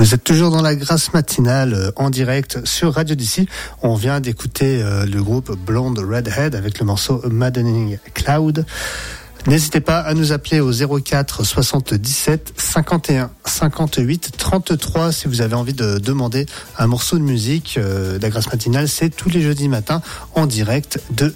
Vous êtes toujours dans la Grâce matinale en direct sur Radio d'ici. On vient d'écouter le groupe Blonde Redhead avec le morceau Maddening Cloud. N'hésitez pas à nous appeler au 04 77 51 58 33 si vous avez envie de demander un morceau de musique. La Grâce matinale, c'est tous les jeudis matins en direct de